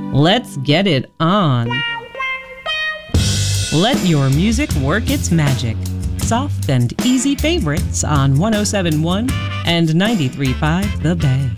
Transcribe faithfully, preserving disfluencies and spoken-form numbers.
Let's get it on. Let your music work its magic. Soft and easy favorites on one oh seven point one and ninety-three point five The Bay.